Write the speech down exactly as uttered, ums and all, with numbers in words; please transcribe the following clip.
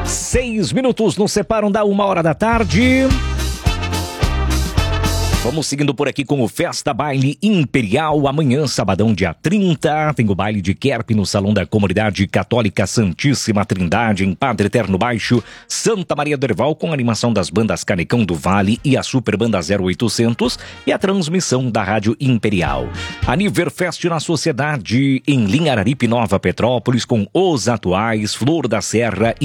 Seis minutos nos separam da uma hora da tarde. Vamos seguindo por aqui com o Festa Baile Imperial. Amanhã, sabadão, dia trinta, tem o baile de Kerp no Salão da Comunidade Católica Santíssima Trindade, em Padre Eterno Baixo, Santa Maria do Herval, com a animação das bandas Canecão do Vale e a Super Banda zero oitocentos e a transmissão da Rádio Imperial. Aniverfest na Sociedade, em Linha Araripe, Nova Petrópolis, com Os Atuais, Flor da Serra e